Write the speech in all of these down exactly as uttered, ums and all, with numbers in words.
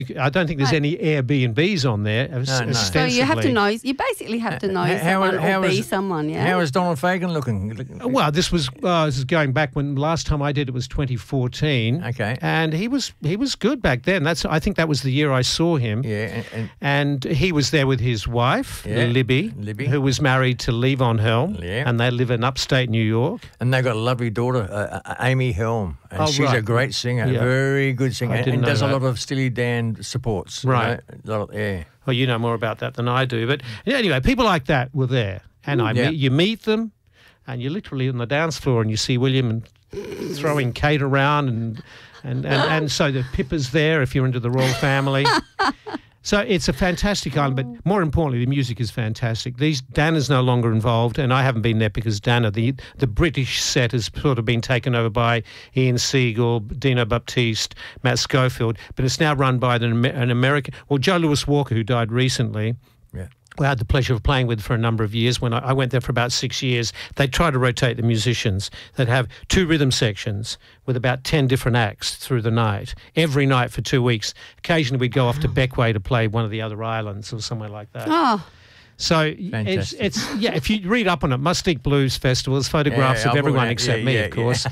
I don't think there's Right. any Airbnbs on there. no. So you have to know. You basically have to know How- how- someone how or be is- someone. Yeah. How is Donald Fagan looking? Well, this was uh, this is going back when last time I did it was twenty fourteen. Okay. And he was he was good back then. That's I think that was the year I saw him. Yeah, and, and And he was there with his wife, Yeah, Libby, Libby. who was married to Levon Helm, Yeah. and they live in upstate New York. and they've got a lovely daughter, uh, uh, Amy Helm, and Oh, she's a right. great singer, Yeah. very good singer, I and, didn't and know does that. a lot of Steely Dan supports. you Right. know, a lot of- yeah. Well, you know more about that than I do. But anyway, people like that were there. And I Yeah. meet, you meet them, and you're literally on the dance floor, and you see William and throwing Kate around. And, and, and, and so the Pippa's there if you're into the royal family. So it's a fantastic island, but more importantly, the music is fantastic. These Dana's no longer involved, and I haven't been there because Dana, the the British set, has sort of been taken over by Ian Siegel, Dino Baptiste, Matt Schofield, but it's now run by an, Amer- an American, well, Joe Louis Walker, who died recently. Yeah. Who I had the pleasure of playing with for a number of years. When I, I went there for about six years, they try to rotate the musicians. They'd have two rhythm sections with about ten different acts through the night, every night for two weeks. Occasionally we'd go off to Beckway to play one of the other islands or somewhere like that. Oh, So it's, Fantastic. it's, yeah, if you read up on it, Mustique Blues Festival, there's photographs Yeah, of I'll everyone put that- except yeah, me, yeah, of course.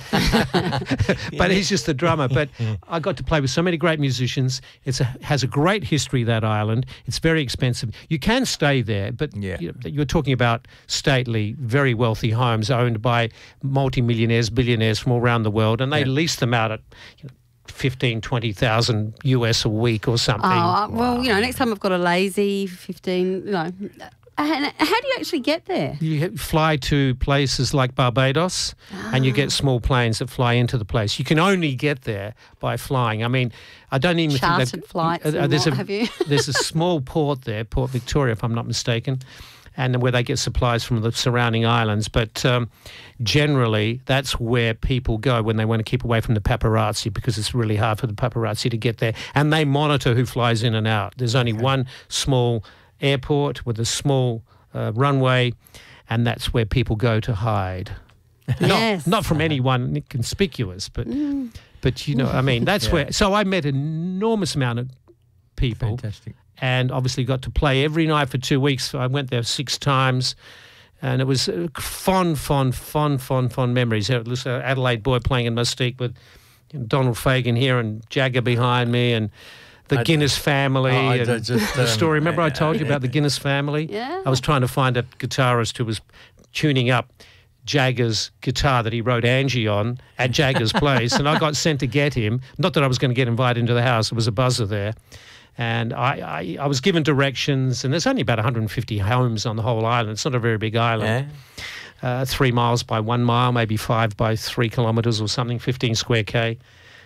But he's just the drummer. But I got to play with so many great musicians. It has a great history, that island. It's very expensive. You can stay there, but Yeah. you know, you're talking about stately, very wealthy homes owned by multimillionaires, billionaires from all around the world, and they Yeah. lease them out at you know, fifteen, twenty thousand U S a week or something. oh well, you know, next time I've got a lazy fifteen, you know. And how do you actually get there? You ha- fly to places like Barbados and you get small planes that fly into the place. You can only get there by flying. I mean, I don't even think Chartered they've- flights uh, and there's what a, have you? There's a small port there, Port Victoria, if I'm not mistaken, and where they get supplies from the surrounding islands. But um, generally, that's where people go when they want to keep away from the paparazzi, because it's really hard for the paparazzi to get there. And they monitor who flies in and out. There's only one small airport with a small uh, runway, and that's where people go to hide. Yes. Not, not from anyone conspicuous, but but you know, I mean, that's Yeah. where. So I met an enormous amount of people, Fantastic. and obviously got to play every night for two weeks. I went there six times, and it was uh, fond, fond, fond, fond, fond memories. It was an Adelaide boy playing in Mustique with Donald Fagan here and Jagger behind me, and the I- Guinness family. Oh, I and just, the um, story. Remember I told you about the Guinness family? Yeah. I was trying to find a guitarist who was tuning up Jagger's guitar that he wrote Angie on at Jagger's place, and I got sent to get him. Not that I was going to get invited into the house. There was a buzzer there. And I, I, I was given directions, and there's only about one hundred fifty homes on the whole island. It's not a very big island. Yeah. Uh, three miles by one mile, maybe five by three kilometres or something, fifteen square K.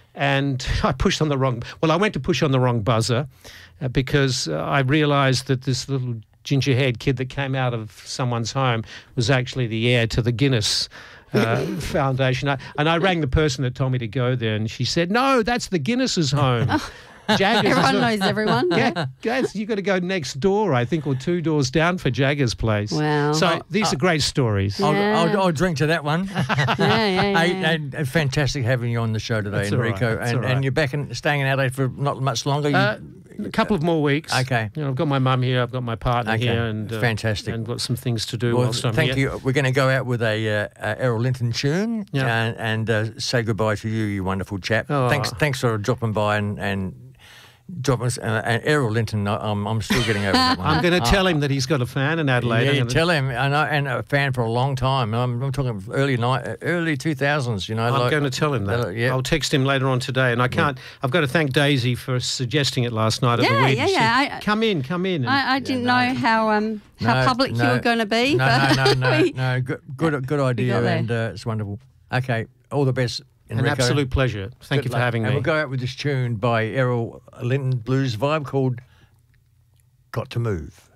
And I pushed on the wrong, well, I went to push on the wrong buzzer uh, because uh, I realised that this little ginger-haired kid that came out of someone's home was actually the heir to the Guinness uh, Foundation. I, and I rang the person that told me to go there, and she said, no, that's the Guinness's home. Jaggers is Everyone not- knows everyone. yeah, guys, you got to go next door, I think, or two doors down for Jagger's place. Wow. So these are great stories. I'll, Yeah. I'll, I'll drink to that one. Yeah, yeah, yeah. Hey, and, and fantastic having you on the show today, That's all right, Enrico. that's And, all right. and you're back in, staying in Adelaide for not much longer. You, Uh, a couple of more weeks. Okay. You know, I've got my mum here. I've got my partner Okay. here, and uh, Fantastic. And got some things to do well, whilst I'm thank here. you. We're going to go out with a uh, uh, Errol Linton tune Yeah. and, and uh, say goodbye to you, you wonderful chap. Oh. Thanks, thanks for dropping by and. and dropping us. Uh, and Errol Linton, I- I'm, I'm still getting over that one. I'm going to Uh, tell him that he's got a fan in Adelaide. Yeah, I'm you gonna- tell him, and, I, and a fan for a long time. I'm, I'm talking early night, early two thousands. You know, I'm like, going to tell him that. uh, yeah. I'll text him later on today, and I can't. I've got to thank Daisy for suggesting it last night at Yeah, the week. yeah, She yeah, said, I- come in, come in. And I, I didn't no. know how um how No, public you no, were going to be. No, but no, no, no, we- no. Good, good, good idea, there. and uh, it's wonderful. Okay, all the best, An Enrico. absolute pleasure. Thank Good you for luck. having and me. we'll go out with this tune by Errol Linton Blues Vibe called "Got to Move."